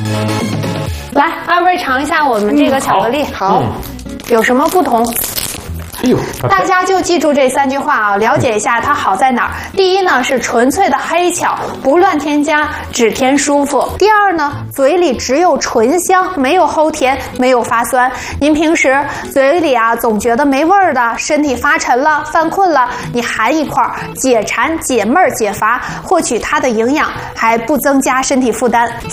来，二位尝一下我们这个巧克力， 好， 有什么不同？ 哎呦， 大家就记住这3句话啊，了解一下它好在哪儿。第一呢是纯粹的黑巧，不乱添加，只添舒服。第二呢，嘴里只有醇香，没有齁甜，没有发酸。您平时嘴里啊总觉得没味儿的，身体发沉了、犯困了，你含一块儿，解馋、解闷儿、解乏，获取它的营养，还不增加身体负担。